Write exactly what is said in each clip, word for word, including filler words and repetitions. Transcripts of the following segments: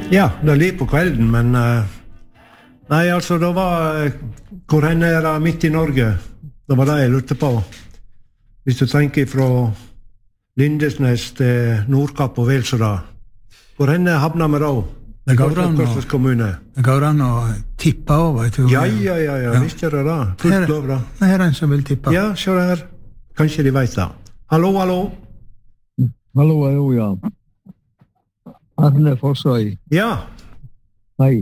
Ja, det er litt på kvelden, men uh, nei, altså, det var uh, hvor henne er det midt i Norge? Det var det jeg lurte på. Hvis du tenker fra Lindesnes til Nordkapp og Velsøra, hvor henne havner vi da? Det går an å, det går an å tippe over, jeg tror. Ja, ja, ja, ja, ja. Visst gjør det da. Fullt lov da. Det er en som vil tippe. Ja, se der. Kanskje de vet det. Hallo, hallo. Hallo, hallo, ja. Arne Forsøy. Ja. Hei.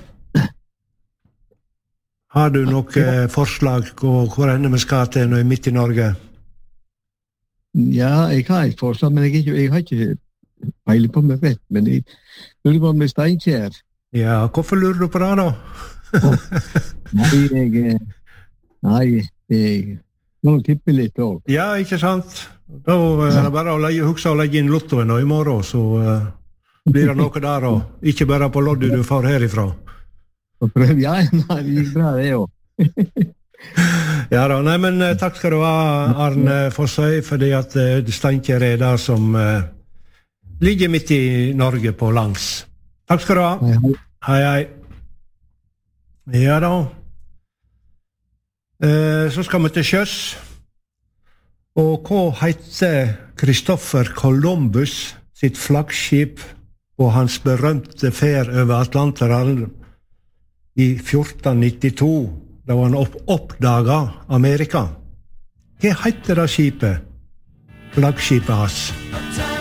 Har du noe eh, forslag hvor henne vi skal til når vi er midt i Norge? Ja, jeg har et forslag, men jeg, jeg har ikke peiling på meg rett, men jeg lurer på med Steinkjer. Ja, hvorfor lurer du på det da? Nei, jeg... Nei, jeg... Må tippe litt også. Ja, ikke sant? Da er det bare å legge, huske å legge inn lottoen og i morgen, så uh, blir det noe der også. Ikke bare på loddet du får herifra. Ja, nei, det gikk bra det også. Ja da, nei, men uh, takk skal du ha, Arne Fossøy, fordi at uh, Steinkjer er der som uh, ligger midt i Norge på langs. Takk skal du ha. Hei, hei. Hei, hei. Ja da. Uh, så skal vi til sjøs. Og hva heter Christopher Columbus sitt flaggskip og hans berømte ferd over Atlanterhavn i fjorten nittito, da han opp oppdaga Amerika? Hva heter det skipet? Flaggskipet hans.